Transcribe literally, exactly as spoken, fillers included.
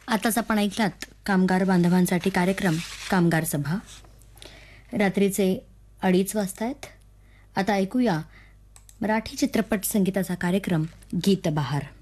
आताच आपण ऐकलात कामगार बांधवांसाठी कार्यक्रम कामगार सभा. रात्रीचे अडीच वाजतायत. आता ऐकूया मराठी चित्रपट संगीताचा कार्यक्रम गीत बहार.